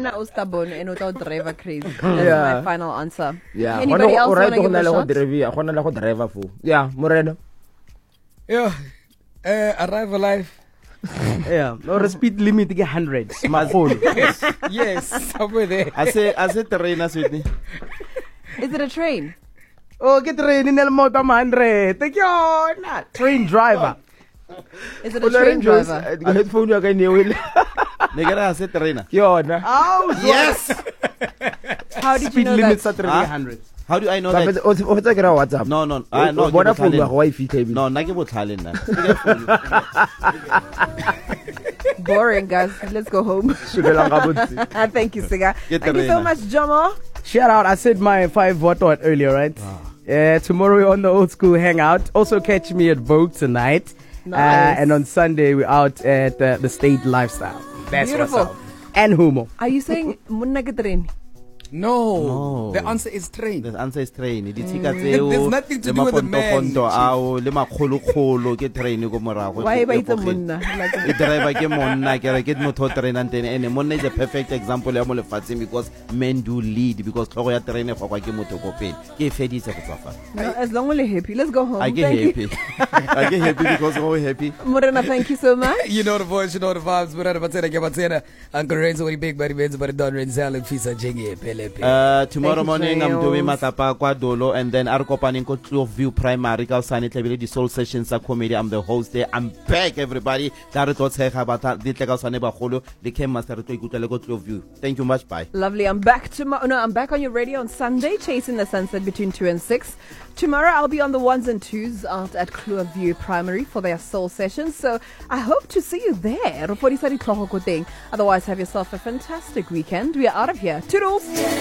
Mna ustabone and without driver crazy. That's Yeah. my final answer. Yeah. Anybody else want to give a shot? Driver for. Yeah, Moreno. Yeah. Arrive alive. Yeah, or speed limit ke 100. Yes, somewhere there. I say trainer Sydney. Is it a train? Oh, get train in El Motor 100. Take your train driver. Is it a train driver? Headphone ya ka newile. Negara I say trainer. Yona. Oh, Yes. How did you speed know limit that? 300. How do I know But that? o tsa kera WhatsApp. No. No, Bona phone ya go wifi table. No, nna ke botlhale nna. Boring, guys. Let's go home. Thank you, Siga. Get Thank you so Rena. much, Jomo. Shout out, I said my 5 what earlier, right? Tomorrow we're on the old school hangout. Also catch me at Vogue tonight. Nice. And on Sunday we're out at the State Lifestyle. That's Beautiful. what's up. And Humo. Are you saying Munna ke train? No. The answer is train. The answer is train. Ditika There's tseo nothing to do with the man. ponto ao le makgolo ke train go morago. Why ba itse Munna? The driver ke monna ke re ke motho train antene ene monna is a perfect example ya mo lefatsheng because men do lead because tlhogo ya train go kwa ke motho ko pele. Ke feditse go tswa fa. No, as long as you're happy. Let's go home. I get Thank you. happy. I get happy because I'm happy. Morena, thank you so much. You know the voice, you know the vibes. But Uncle Renzo, what big buddy Benz, but Don Renzel and Fisa Jingy, Pele. Tomorrow Thank you, morning I'm James. doing Matapa kwa Dolo and then Arkopaning ko Clove View Primary ka usane tlebile di soul sessions sa comedy. I'm the host there. I'm back everybody. Ka re tshega bata di tle ka usane bagolo le Cam Master re tlo ikutlwa go Clove View. Thank you much, bye. Lovely. I'm back tomorrow. No, I'm back on your radio on Sunday, chasing the sunset between 2 and 6. Tomorrow I'll be on the 1s and 2s out at Clearview Primary for their soul sessions. So I hope to see you there. Otherwise, have yourself a fantastic weekend. We are out of here. Toodles.